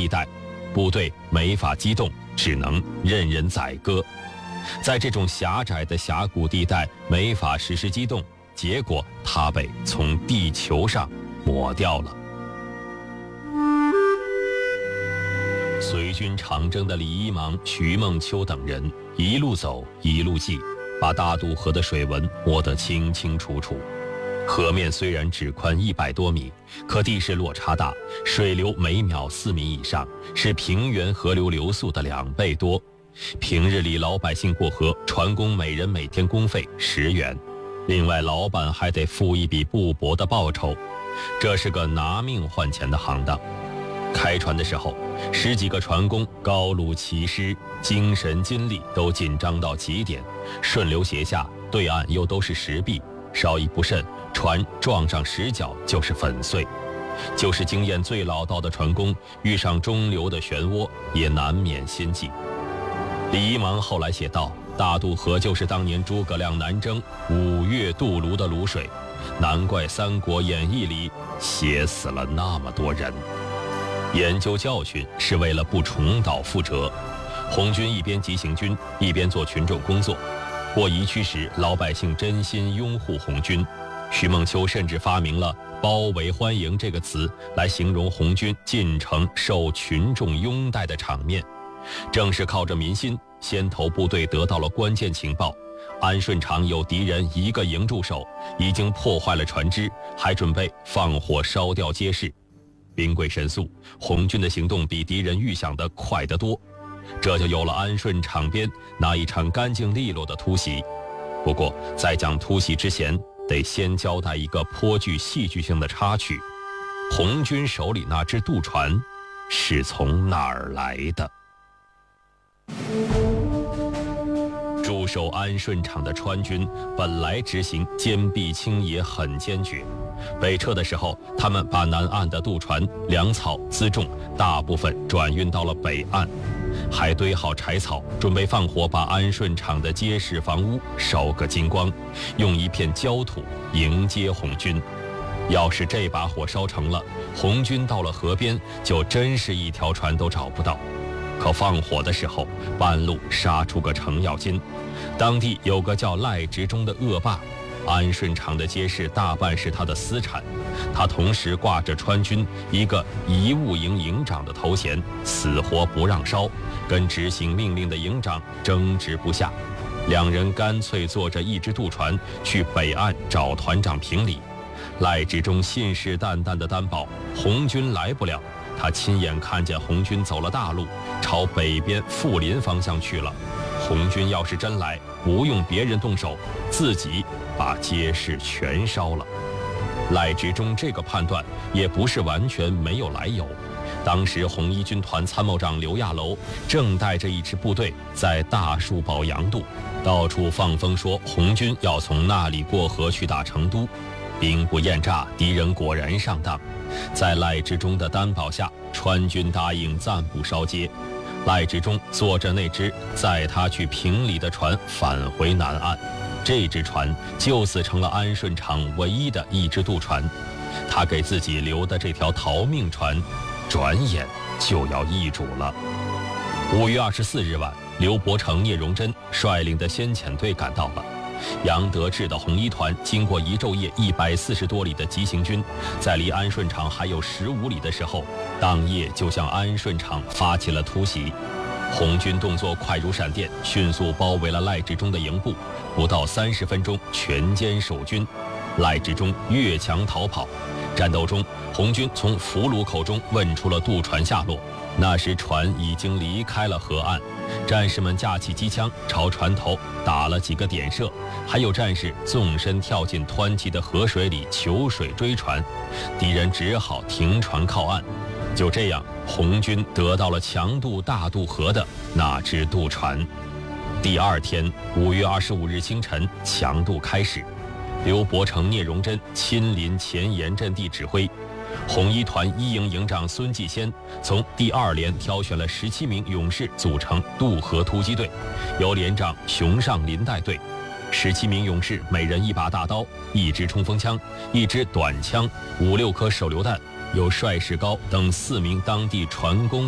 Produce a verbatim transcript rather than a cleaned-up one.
地带，部队没法机动，只能任人宰割。在这种狭窄的峡谷地带没法实施机动，结果它被从地球上抹掉了。随军长征的李一芒、徐梦秋等人一路走一路记，把大渡河的水文摸得清清楚楚。河面虽然只宽一百多米，可地势落差大，水流每秒四米以上，是平原河流流速的两倍多。平日里老百姓过河，船工每人每天工费十元，另外老板还得付一笔不薄的报酬，这是个拿命换钱的行当。开船的时候，十几个船工高露齐湿，精神精力都紧张到极点，顺流斜下，对岸又都是石壁，稍一不慎，船撞上石角就是粉碎。就是经验最老道的船工，遇上中流的漩涡也难免心悸。李一芒后来写道，大渡河就是当年诸葛亮南征五岳渡泸的泸水，难怪《三国演义》里写死了那么多人。研究教训是为了不重蹈覆辙。红军一边急行军，一边做群众工作。过夷区时，老百姓真心拥护红军。徐梦秋甚至发明了“包围欢迎”这个词，来形容红军进城受群众拥戴的场面。正是靠着民心，先头部队得到了关键情报，安顺场有敌人一个营驻守，已经破坏了船只，还准备放火烧掉街市。兵贵神速，红军的行动比敌人预想的快得多，这就有了安顺场边那一场干净利落的突袭。不过在讲突袭之前，得先交代一个颇具戏剧性的插曲：红军手里那只渡船是从哪儿来的？驻守安顺场的川军本来执行坚壁清野很坚决，北撤的时候，他们把南岸的渡船、粮草、辎重大部分转运到了北岸，还堆好柴草，准备放火把安顺场的街市房屋烧个精光，用一片焦土迎接红军。要是这把火烧成了，红军到了河边就真是一条船都找不到。可放火的时候，半路杀出个程咬金。当地有个叫赖直中的恶霸，安顺场的街市大半是他的私产，他同时挂着川军一个遗物营营长的头衔，死活不让烧，跟执行命令的营长争执不下。两人干脆坐着一只渡船去北岸找团长评理。赖直中信誓旦旦地担保红军来不了，他亲眼看见红军走了大路，朝北边富林方向去了。红军要是真来，不用别人动手，自己把街市全烧了。赖直中这个判断也不是完全没有来由。当时红一军团参谋长刘亚楼正带着一支部队在大树堡杨渡，到处放风说红军要从那里过河去打成都。兵不厌诈，敌人果然上当。在赖直中的担保下，川军答应暂不烧街。赖直中坐着那只载他去平里的船返回南岸，这只船就此成了安顺场唯一的一只渡船。他给自己留的这条逃命船，转眼就要易主了。五月二十四日晚，刘伯承、聂荣臻率领的先遣队赶到了。杨得志的红一团经过一昼夜一百四十多里的急行军，在离安顺场还有十五里的时候，当夜就向安顺场发起了突袭。红军动作快如闪电，迅速包围了赖直中的营部，不到三十分钟全歼守军。赖直中越墙逃跑，战斗中红军从俘虏口中问出了渡船下落，那时船已经离开了河岸。战士们架起机枪朝船头打了几个点射，还有战士纵身跳进湍急的河水里求水追船，敌人只好停船靠岸。就这样，红军得到了强渡大渡河的那只渡船。第二天五月二十五日清晨，强渡开始，刘伯承、聂荣臻亲临前沿阵地指挥。红一团一营营长孙继先从第二连挑选了十七名勇士组成渡河突击队，由连长熊尚林带队。十七名勇士每人一把大刀，一支冲锋枪，一支短枪，五六颗手榴弹，有帅士高等四名当地船工